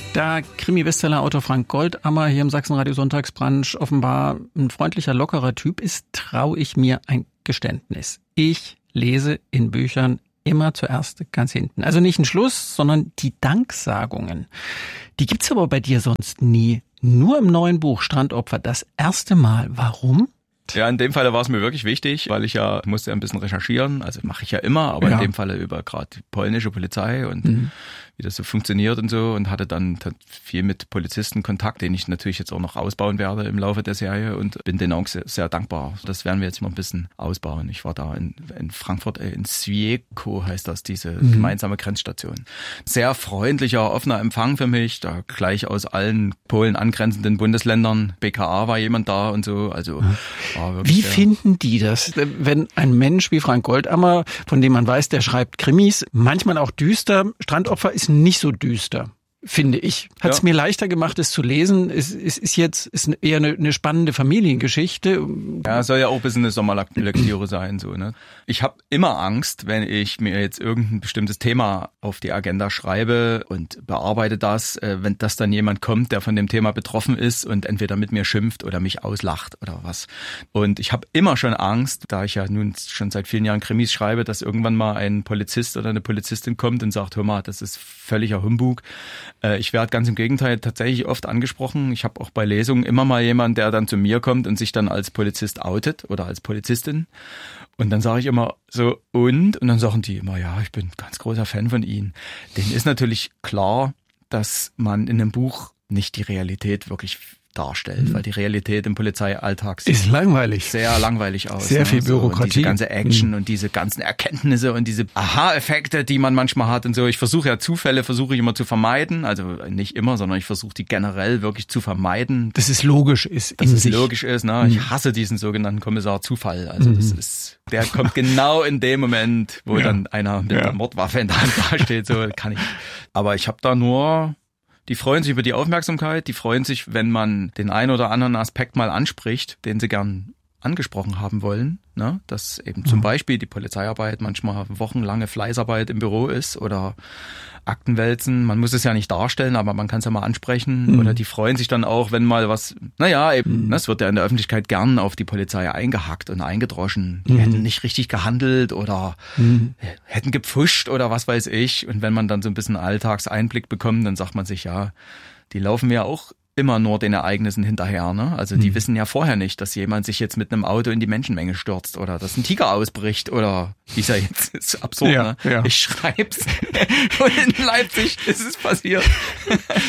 Da Krimi-Bestseller-Autor Frank Goldammer hier im Sachsen-Radio Sonntagsbrunch offenbar ein freundlicher, lockerer Typ ist, traue ich mir ein Geständnis. Ich lese in Büchern immer zuerst ganz hinten. Also nicht ein Schluss, sondern die Danksagungen. Die gibt's aber bei dir sonst nie. Nur im neuen Buch Strandopfer das erste Mal. Warum? Ja, in dem Fall war es mir wirklich wichtig, weil ich musste ein bisschen recherchieren. Also mache ich ja immer, aber in dem Falle über gerade die polnische Polizei und wie das so funktioniert und so, und hatte dann viel mit Polizisten Kontakt, den ich natürlich jetzt auch noch ausbauen werde im Laufe der Serie, und bin denen auch sehr, sehr dankbar. Das werden wir jetzt mal ein bisschen ausbauen. Ich war da in Frankfurt, in Świeco heißt das, diese gemeinsame Grenzstation. Sehr freundlicher, offener Empfang für mich, da gleich aus allen Polen angrenzenden Bundesländern. BKA war jemand da und so, also wie finden die das, wenn ein Mensch wie Frank Goldammer, von dem man weiß, der schreibt Krimis, manchmal auch düster, Strandopfer ist nicht so düster, finde ich. Hat es mir leichter gemacht, es zu lesen. Es ist eher eine spannende Familiengeschichte. Ja, soll ja auch ein bisschen eine Sommerlektüre sein, so, ne? Ich habe immer Angst, wenn ich mir jetzt irgendein bestimmtes Thema auf die Agenda schreibe und bearbeite das, wenn das dann jemand kommt, der von dem Thema betroffen ist und entweder mit mir schimpft oder mich auslacht oder was. Und ich habe immer schon Angst, da ich ja nun schon seit vielen Jahren Krimis schreibe, dass irgendwann mal ein Polizist oder eine Polizistin kommt und sagt, hör mal, das ist völliger Humbug. Ich werde ganz im Gegenteil tatsächlich oft angesprochen. Ich habe auch bei Lesungen immer mal jemanden, der dann zu mir kommt und sich dann als Polizist outet oder als Polizistin. Und dann sage ich immer so, und dann sagen die immer, ja, ich bin ein ganz großer Fan von Ihnen. Denen ist natürlich klar, dass man in einem Buch nicht die Realität wirklich darstellt, weil die Realität im Polizeialltag ist langweilig. Sehr langweilig aus. Sehr viel Bürokratie. Und diese ganze Action und diese ganzen Erkenntnisse und diese Aha-Effekte, die man manchmal hat und so. Ich versuche Zufälle immer zu vermeiden. Also nicht immer, sondern ich versuche die generell wirklich zu vermeiden. Dass es logisch ist. Ne? Ich hasse diesen sogenannten Kommissar Zufall. Also der kommt genau in dem Moment, wo dann einer mit einer Mordwaffe in der Hand dasteht. So kann ich. Aber ich habe da nur... Die freuen sich über die Aufmerksamkeit, die freuen sich, wenn man den einen oder anderen Aspekt mal anspricht, den sie gern angesprochen haben wollen. Ne? Dass eben zum Beispiel die Polizeiarbeit manchmal wochenlange Fleißarbeit im Büro ist oder Aktenwälzen. Man muss es ja nicht darstellen, aber man kann es ja mal ansprechen. Oder die freuen sich dann auch, wenn mal was, es wird ja in der Öffentlichkeit gern auf die Polizei eingehackt und eingedroschen. Die hätten nicht richtig gehandelt oder hätten gepfuscht oder was weiß ich. Und wenn man dann so ein bisschen Alltagseinblick bekommt, dann sagt man sich, ja, die laufen ja auch immer nur den Ereignissen hinterher, ne? Also die wissen ja vorher nicht, dass jemand sich jetzt mit einem Auto in die Menschenmenge stürzt oder dass ein Tiger ausbricht oder dieser jetzt ist absurd, ne? Ja. Ich schreib's und in Leipzig ist es passiert.